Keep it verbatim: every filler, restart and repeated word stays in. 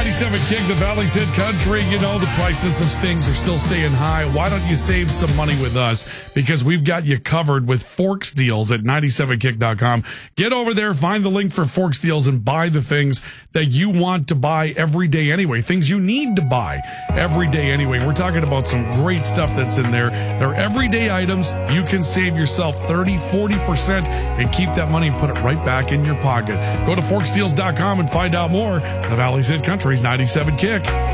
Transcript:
ninety-seven Kick, the Valley's Hit Country. You know, the prices of things are still staying high. Why don't you save some money with us? Because we've got you covered with Forks Deals at ninety-seven kick dot com. Get over there, find the link for Forks Deals, and buy the things that you want to buy every day anyway. Things you need to buy every day anyway. We're talking about some great stuff that's in there. They're everyday items. You can save yourself thirty, forty percent and keep that money and put it right back in your pocket. Go to forks deals dot com and find out more. The Valley's Hit Country's ninety-seven Kick.